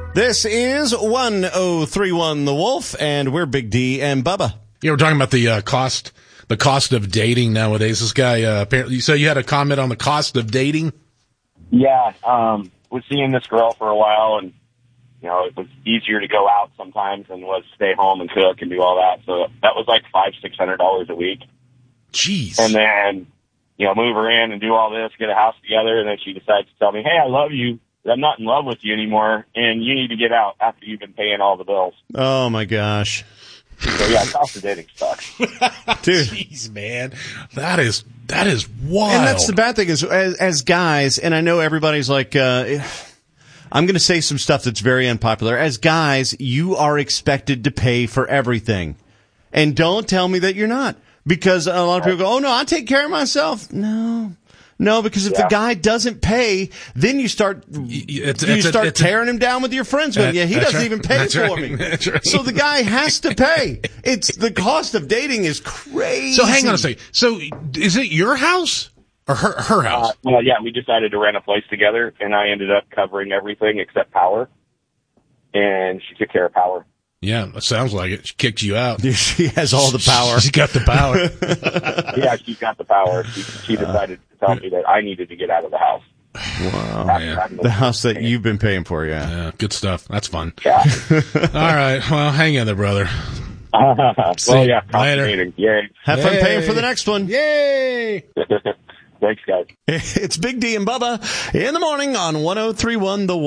This is 1031 The Wolf, and we're Big D and Bubba. Yeah, we're talking about the cost of dating nowadays. This guy, apparently, so you had a comment on the cost of dating? Yeah, was seeing this girl for a while, and, you know, it was easier to go out sometimes than was stay home and cook and do all that. So that was like $500-600 a week. Jeez. And then, you know, move her in and do all this, get a house together, and then she decides to tell me, hey, I love you, but I'm not in love with you anymore, and you need to get out after you've been paying all the bills. Oh, my gosh. So, yeah, cost of dating sucks. Dude. Jeez, man. That is wild. And that's the bad thing is, as guys, and I know everybody's like, I'm going to say some stuff that's very unpopular. As guys, you are expected to pay for everything. And don't tell me that you're not. Because a lot of people go, oh, no, I take care of myself. No, because if the guy doesn't pay, then you start tearing him down with your friends. Going, yeah, he doesn't even pay for me. Right. So the guy has to pay. It's the cost of dating is crazy. So hang on a second. So is it your house or her house? Well, yeah, we decided to rent a place together, and I ended up covering everything except power. And she took care of power. Yeah, it sounds like it. She kicked you out. She has all the power. She's got the power. Yeah, she's got the power. She decided to tell me that I needed to get out of the house. Wow. The house that you've been paying for, Yeah, good stuff. That's fun. Yeah. All right. Well, hang in there, brother. Well, yeah. Later. Yay. Have fun paying for the next one. Yay. Thanks, guys. It's Big D and Bubba in the morning on 1031 The Wolf.